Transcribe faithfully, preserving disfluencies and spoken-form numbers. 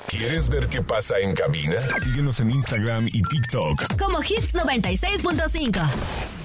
¿Quieres ver qué pasa en cabina? Síguenos en Instagram y TikTok como Hits noventa y seis punto cinco.